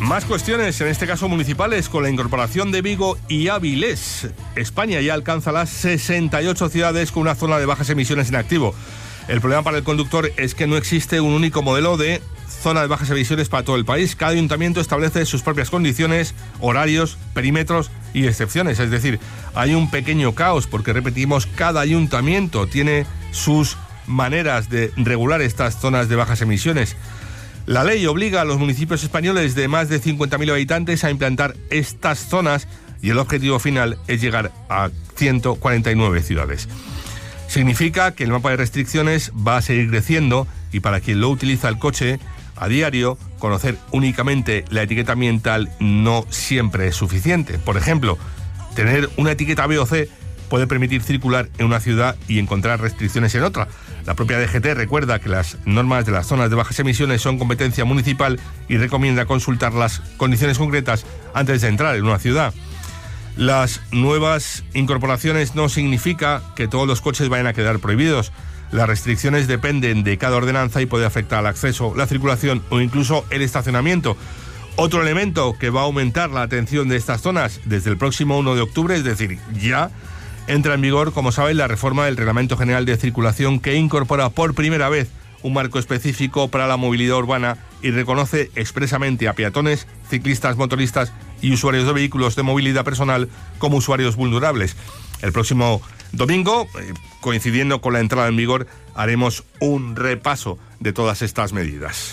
Más cuestiones, en este caso municipales, con la incorporación de Vigo y Avilés. España ya alcanza las 68 ciudades con una zona de bajas emisiones en activo. El problema para el conductor es que no existe un único modelo de zona de bajas emisiones para todo el país. Cada ayuntamiento establece sus propias condiciones, horarios, perímetros y excepciones. Es decir, hay un pequeño caos porque, repetimos, cada ayuntamiento tiene sus maneras de regular estas zonas de bajas emisiones. La ley obliga a los municipios españoles de más de 50.000 habitantes a implantar estas zonas y el objetivo final es llegar a 149 ciudades. Significa que el mapa de restricciones va a seguir creciendo y para quien lo utiliza el coche a diario, conocer únicamente la etiqueta ambiental no siempre es suficiente. Por ejemplo, tener una etiqueta B o C puede permitir circular en una ciudad y encontrar restricciones en otra. La propia DGT recuerda que las normas de las zonas de bajas emisiones son competencia municipal y recomienda consultar las condiciones concretas antes de entrar en una ciudad. Las nuevas incorporaciones no significa que todos los coches vayan a quedar prohibidos. Las restricciones dependen de cada ordenanza y puede afectar al acceso, la circulación o incluso el estacionamiento. Otro elemento que va a aumentar la atención de estas zonas desde el próximo 1 de octubre, es decir, ya entra en vigor, como saben, la reforma del Reglamento General de Circulación que incorpora por primera vez un marco específico para la movilidad urbana y reconoce expresamente a peatones, ciclistas, motoristas y usuarios de vehículos de movilidad personal como usuarios vulnerables. El próximo domingo, coincidiendo con la entrada en vigor, haremos un repaso de todas estas medidas.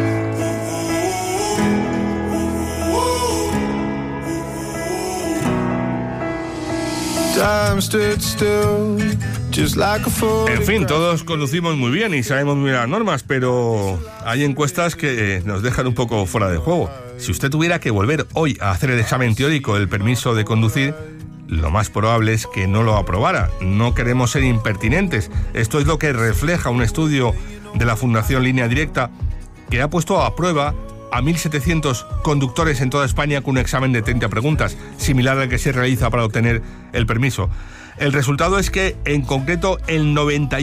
En fin, todos conducimos muy bien y sabemos muy bien las normas, pero hay encuestas que nos dejan un poco fuera de juego. Si usted tuviera que volver hoy a hacer el examen teórico del permiso de conducir, lo más probable es que no lo aprobara. No queremos ser impertinentes. Esto es lo que refleja un estudio de la Fundación Línea Directa que ha puesto a prueba a 1.700 conductores en toda España con un examen de 30 preguntas, similar al que se realiza para obtener el permiso. El resultado es que, en concreto, el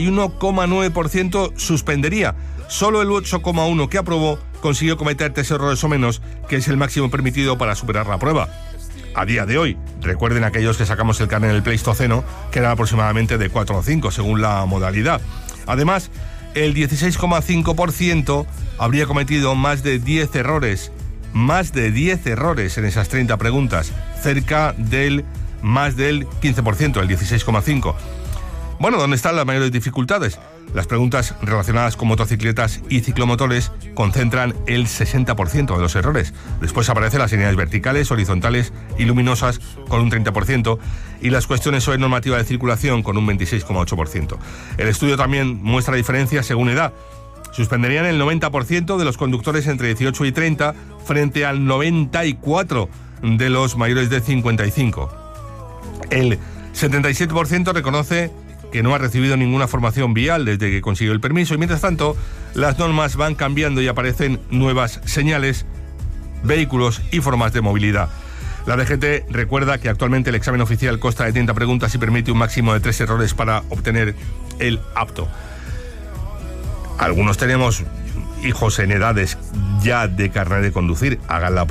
91,9% suspendería. Solo el 8,1% que aprobó consiguió cometer 3 errores o menos, que es el máximo permitido para superar la prueba. A día de hoy, recuerden aquellos que sacamos el carnet en el Pleistoceno, que era aproximadamente de 4 o 5, según la modalidad. Además, el 16,5% habría cometido más de 10 errores en esas 30 preguntas, cerca del más del 15%, el 16,5%. Bueno, ¿dónde están las mayores dificultades? Las preguntas relacionadas con motocicletas y ciclomotores concentran el 60% de los errores. Después aparecen las señales verticales, horizontales y luminosas con un 30% y las cuestiones sobre normativa de circulación con un 26,8%. El estudio también muestra diferencias según edad. Suspenderían el 90% de los conductores entre 18 y 30 frente al 94% de los mayores de 55. El 77% reconoce que no ha recibido ninguna formación vial desde que consiguió el permiso y, mientras tanto, las normas van cambiando y aparecen nuevas señales, vehículos y formas de movilidad. La DGT recuerda que actualmente el examen oficial consta de 30 preguntas y permite un máximo de 3 errores para obtener el apto. Algunos tenemos hijos en edades ya de carnet de conducir, hagan la prueba.